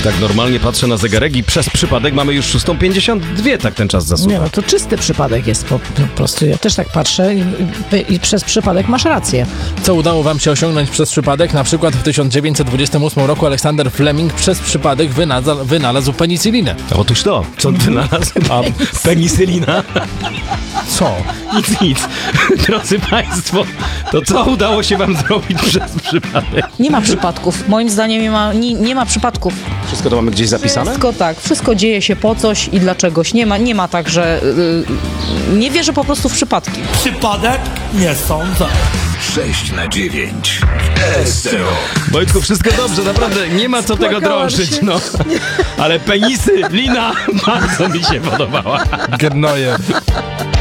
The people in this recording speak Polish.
Tak normalnie patrzę na zegarek i przez przypadek mamy już 6:52, tak ten czas zasuwa. Nie, no to czysty przypadek jest po prostu. Ja też tak patrzę i przez przypadek masz rację. Co udało wam się osiągnąć przez przypadek? Na przykład w 1928 roku Aleksander Fleming przez przypadek wynalazł penicylinę. Otóż to, co ty znalazł? A penicylina? Co? Nic. Drodzy Państwo, to co udało się wam zrobić przez przypadek? Nie ma przypadków. Moim zdaniem nie ma przypadków. Wszystko to mamy gdzieś zapisane? Wszystko tak. Wszystko dzieje się po coś i dla czegoś. Nie ma tak, że... nie wierzę po prostu w przypadki. Przypadek? Nie sądzę. 6/9 SCO. Wojtku, wszystko dobrze, naprawdę nie ma co tego Spłakałam drążyć, się. no. Ale penisy, lina bardzo mi się podobała. Gnoje.